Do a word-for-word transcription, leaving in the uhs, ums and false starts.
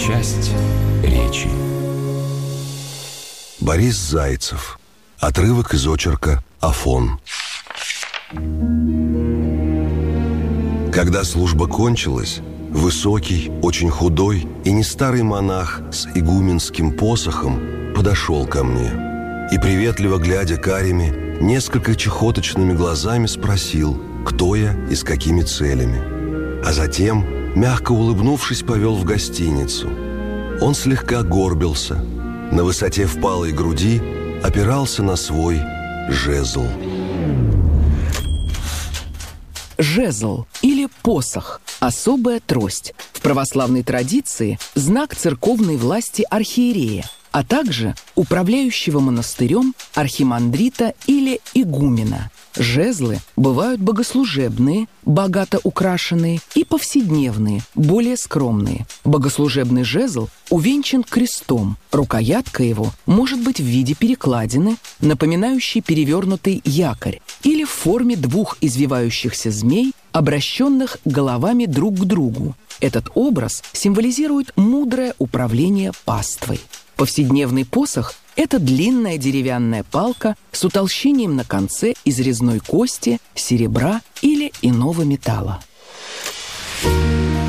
Часть речи. Борис Зайцев. Отрывок из очерка «Афон». Когда служба кончилась, высокий, очень худой и не старый монах с игуменским посохом подошел ко мне и, приветливо глядя карими, несколько чахоточными глазами спросил, кто я и с какими целями. А затем, мягко улыбнувшись, повел в гостиницу. Он слегка горбился, на высоте впалой груди опирался на свой жезл. Жезл или посох – особая трость. В православной традиции знак церковной власти архиерея, а также управляющего монастырем архимандрита или игумена. Жезлы бывают богослужебные, богато украшенные, и повседневные, более скромные. Богослужебный жезл увенчан крестом. Рукоятка его может быть в виде перекладины, напоминающей перевернутый якорь, или в форме двух извивающихся змей, обращенных головами друг к другу. Этот образ символизирует мудрое управление паствой. Повседневный посох – это длинная деревянная палка с утолщением на конце из резной кости, серебра или иного металла.